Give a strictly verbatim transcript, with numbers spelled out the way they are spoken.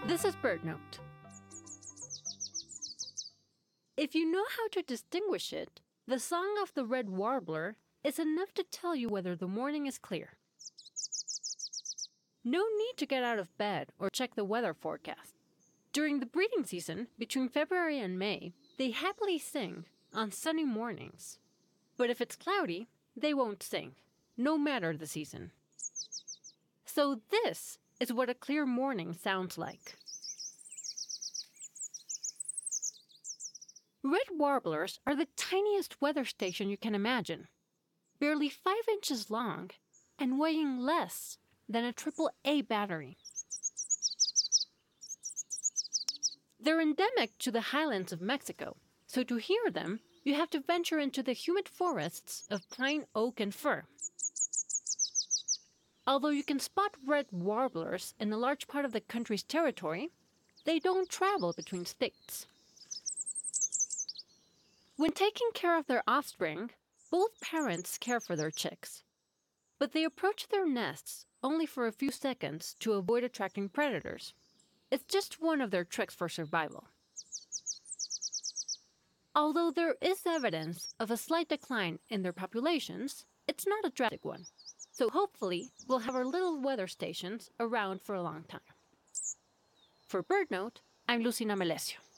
This is BirdNote. If you know how to distinguish it, the song of the red warbler is enough to tell you whether the morning is clear. No need to get out of bed or check the weather forecast. During the breeding season, between February and May, they happily sing on sunny mornings. But if it's cloudy, they won't sing, no matter the season. So this is what a clear morning sounds like. Red warblers are the tiniest weather station you can imagine, barely five inches long and weighing less than a triple A battery. They're endemic to the highlands of Mexico, so to hear them, you have to venture into the humid forests of pine, oak, and fir. Although you can spot red warblers in a large part of the country's territory, they don't travel between states. When taking care of their offspring, both parents care for their chicks. But they approach their nests only for a few seconds to avoid attracting predators. It's just one of their tricks for survival. Although there is evidence of a slight decline in their populations, it's not a drastic one. So hopefully, we'll have our little weather stations around for a long time. For BirdNote, I'm Lucina Melesio.